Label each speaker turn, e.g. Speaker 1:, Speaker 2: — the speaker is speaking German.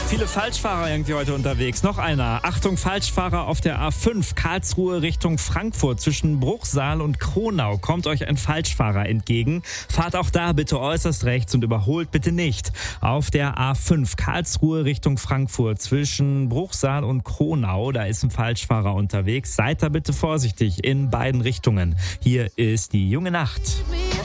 Speaker 1: Viele Falschfahrer irgendwie heute unterwegs. Noch einer. Achtung, Falschfahrer auf der A5 Karlsruhe Richtung Frankfurt. Zwischen Bruchsal und Kronau kommt euch ein Falschfahrer entgegen. Fahrt auch da bitte äußerst rechts und überholt bitte nicht. Auf der A5 Karlsruhe Richtung Frankfurt zwischen Bruchsal und Kronau, da ist ein Falschfahrer unterwegs. Seid da bitte vorsichtig in beiden Richtungen. Hier ist die junge Nacht.